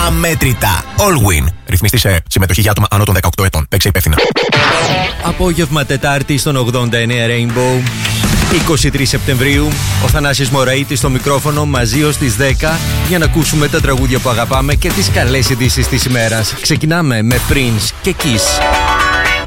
αμέτρητα. All Win. Ρυθμιστή σε συμμετοχή για άτομα άνω των 18 ετών. Παίξε υπεύθυνα. Απόγευμα Τετάρτη στον 89 Rainbow. 23 Σεπτεμβρίου. Ο Θανάσης Μωραΐτης στο μικρόφωνο μαζί ως τις 10 για να ακούσουμε τα τραγούδια που αγαπάμε και τις καλές ειδήσεις της ημέρας. Ξεκινάμε με Prince και Kiss.